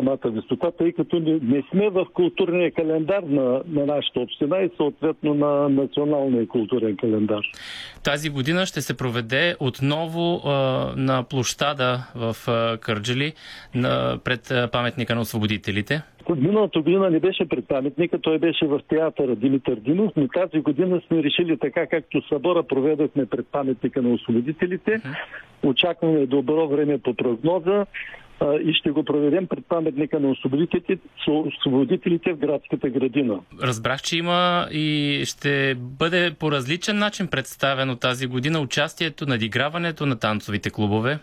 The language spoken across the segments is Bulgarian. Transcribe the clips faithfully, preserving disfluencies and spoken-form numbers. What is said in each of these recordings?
самата висота, тъй като не, не сме в културния календар на, на нашата община и съответно на националния културен календар. Тази година ще се проведе отново а, на площада в а, Кърджали на, пред а, паметника на освободителите. Миналата година не беше пред паметника, той беше в театъра Димитър Динов, но тази година сме решили така, както събора проведохме пред паметника на освободителите. Uh-huh. Очакваме добро време по прогноза а, и ще го проведем пред паметника на освободителите, освободителите в градската градина. Разбрах, че има и ще бъде по различен начин представено тази година участието, надиграването на танцовите клубове.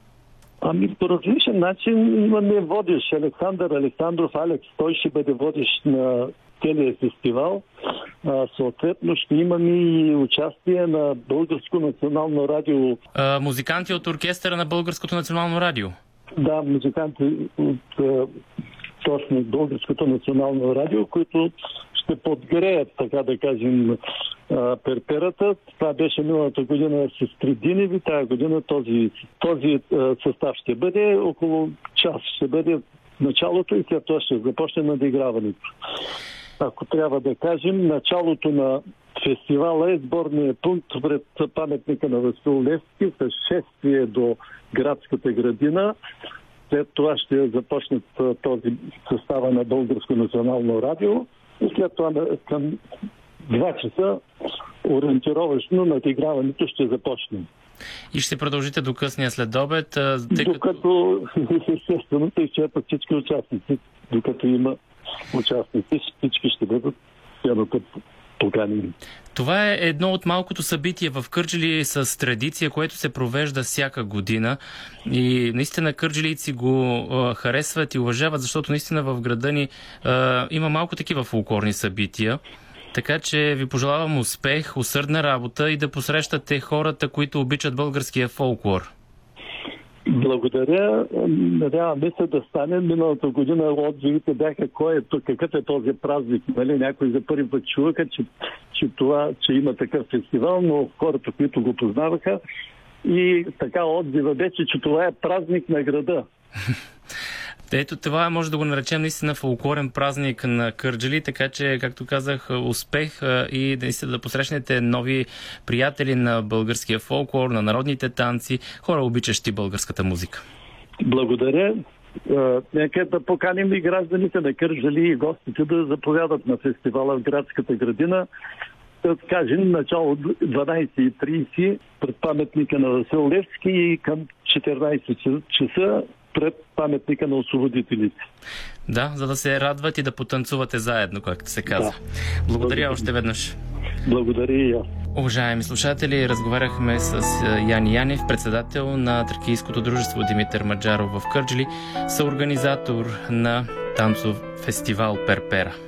Ами по различен начин имаме водещ. Александър Александров Алекс, той ще бъде водещ на целия фестивал. А, съответно ще имаме и участие на Българско национално радио. А, музиканти от оркестъра на Българското национално радио? Да, музиканти от точно Българското национално радио, които ще подгреят, така да кажем, перперата. Това беше миналата година с Тридиневи, тази година този, този състав ще бъде около час. Ще бъде началото и след това ще започне надиграването. Ако трябва да кажем, началото на фестивала е сборният пункт пред паметника на Васил Левски с шествие до градската градина. След това ще започнат този състава на Българско национално радио и след това към два часа ориентировъчно надиграването ще започне. И ще продължите до късния следобед? Тъй докато, естествено, те изчерпат всички участници. Докато има участници, всички ще бъдат едното поканени. Това е едно от малкото събития в Кърджали с традиция, което се провежда всяка година. И наистина кърджалийци го а, харесват и уважават, защото наистина в града ни а, има малко такива фолклорни събития. Така че ви пожелавам успех, усърдна работа и да посрещате хората, които обичат българския фолклор. Благодаря. Надяваме се да стане. Миналата година отзивите бяха кой е тук, какъв е този празник. Нали? Някои за първи път чуваха, че, че, това, че има такъв фестивал, но хората, които го познаваха, и така отзива беше, че това е празник на града. Ето това може да го наречем наистина фолклорен празник на Кърджали, така че, както казах, успех и наистина да посрещнете нови приятели на българския фолклор, на народните танци, хора обичащи българската музика. Благодаря. Нека да поканим и гражданите на Кърджали и гостите да заповядат на фестивала в градската градина. Да кажем, начало дванайсет и трийсет пред паметника на Васил Левски и към четиринайсет часа пред паметника на освободителите. Да, за да се радват и да потанцувате заедно, както се казва. Да. Благодаря, Благодаря още веднъж. Благодаря и аз. Уважаеми слушатели, разговаряхме с Яни Янев, председател на Тракийското дружество Димитър Маджаров в Кърджали, съорганизатор на танцов фестивал Перпера.